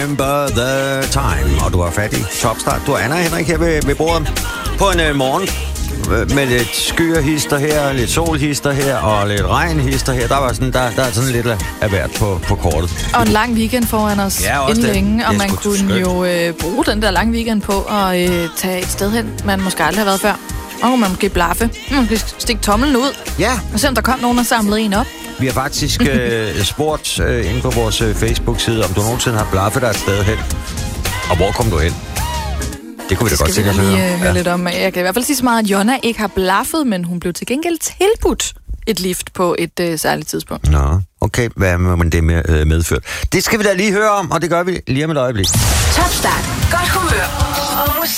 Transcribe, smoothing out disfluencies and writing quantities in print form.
remember the time. Og du har fat i Topstart. Du er Anna og Henrik her ved bordet på en morgen med lidt skyer-hister her, lidt solhister her og lidt regnhister her. Der er sådan lidt af hvert på kortet. Og en lang weekend foran os inden længe, og man kunne jo bruge den der lange weekend på at tage et sted hen, man måske aldrig har været før. Og man måske blaffe. Man kan stikke tommelen ud. Ja. Og se om der kom nogen og samlede en op. Vi har faktisk spurgt inde på vores Facebook-side, om du nogensinde har blaffet dig et sted hen. Og hvor kom du hen? Det kunne vi da godt tænke os høre lidt om. Jeg kan i hvert fald sige så meget, at Jonna ikke har blaffet, men hun blev til gengæld tilbudt et lift på et særligt tidspunkt. Nå, okay. Hvad må det medført? Det skal vi da lige høre om, og det gør vi lige om et øjeblik. Topstart. Godt humør. Og